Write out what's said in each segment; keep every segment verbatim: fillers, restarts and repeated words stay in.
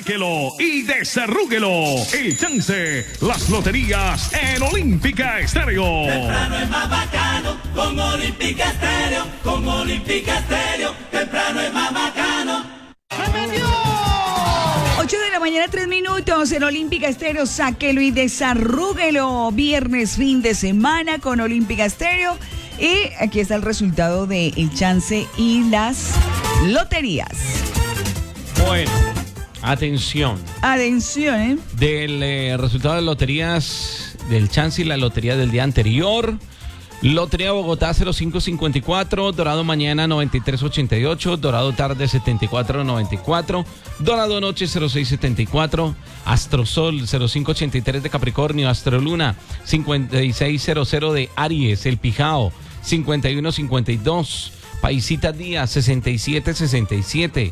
Sáquelo y desarrúguelo. El chance, las loterías en Olímpica Estéreo. Temprano es más bacano con Olímpica Estéreo, con Olímpica Estéreo. Temprano es más bacano. ¡Se metió! ocho de la mañana, tres minutos en Olímpica Estéreo. Sáquelo y desarrúguelo. Viernes, fin de semana con Olímpica Estéreo. Y aquí está el resultado de el chance y las loterías. Bueno, atención. Atención, ¿eh? Del eh, resultado de loterías del chance y la lotería del día anterior. Lotería Bogotá cero cinco cincuenta y cuatro, Dorado Mañana noventa y tres ochenta y ocho, Dorado Tarde setenta y cuatro noventa y cuatro, Dorado Noche cero seis setenta y cuatro, Astrosol cero cinco ochenta y tres de Capricornio, Astroluna cincuenta y seis cero cero de Aries, El Pijao cincuenta y uno cincuenta y dos, Paisita Día sesenta y siete sesenta y siete,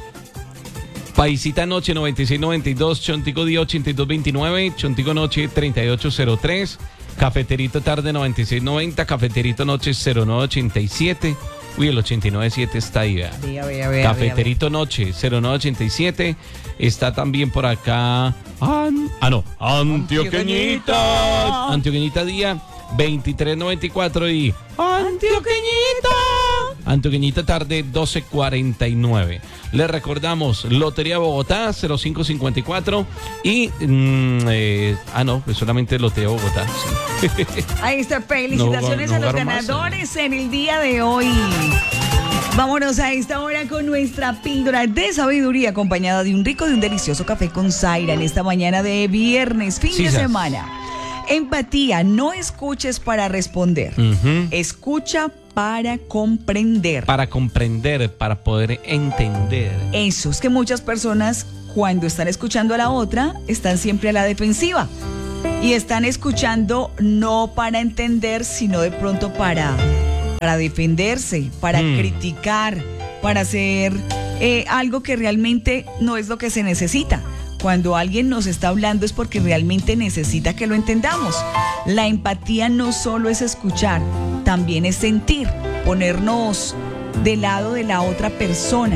Paisita Noche noventa y seis noventa y dos, Chontico Día ochenta y dos veintinueve, Chontico Noche treinta y ocho cero tres, Cafeterito Tarde noventa y seis noventa, Cafeterito Noche cero nueve ochenta y siete. Uy, el ochenta y nueve siete está ahí, vea. Vea, vea, vea, Cafeterito vea, vea. Noche cero nueve ochenta y siete. Está también por acá. An, ah, no. Antioqueñita. Antioqueñita Día veintitrés noventa y cuatro y Antioqueñita. Antioqueñita Tarde doce cuarenta y nueve. Les recordamos, Lotería Bogotá cero cinco cincuenta y cuatro y mm, eh, ah no, pues solamente Lotería Bogotá. Sí. Ahí está, felicitaciones No, no a los jugaron más, ganadores en el día de hoy. Vámonos a esta hora con nuestra píldora de sabiduría acompañada de un rico, de un delicioso café con Zaira en esta mañana de viernes, fin Sí, de sas. semana. Empatía, no escuches para responder, Ujú. escucha para comprender. Para comprender, para poder entender. Eso es que muchas personas cuando están escuchando a la otra están siempre a la defensiva y están escuchando no para entender, sino de pronto para, para defenderse, para Mm. criticar, para hacer eh, algo que realmente no es lo que se necesita. Cuando alguien nos está hablando es porque realmente necesita que lo entendamos. La empatía no solo es escuchar, también es sentir, ponernos del lado de la otra persona.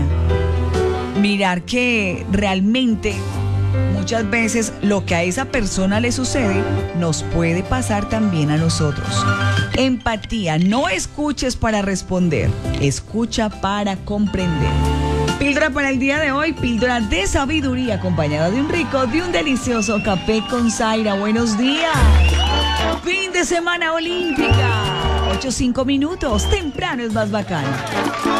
Mirar que realmente muchas veces lo que a esa persona le sucede nos puede pasar también a nosotros. Empatía, no escuches para responder, escucha para comprender. Píldora para el día de hoy, píldora de sabiduría acompañada de un rico, de un delicioso café con Zaira. Buenos días. Fin de semana olímpica. ocho cinco minutos, temprano es más bacano.